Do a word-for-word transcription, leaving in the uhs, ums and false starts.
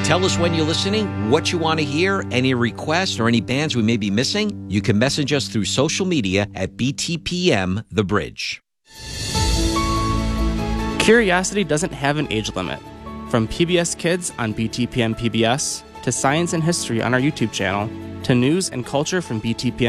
Tell us when you're listening, what you want to hear, any requests, or any bands we may be missing. You can message us through social media at B T P M The Bridge. Curiosity doesn't have an age limit. From P B S Kids on B T P M P B S, to science and history on our YouTube channel, to news and culture from B T P M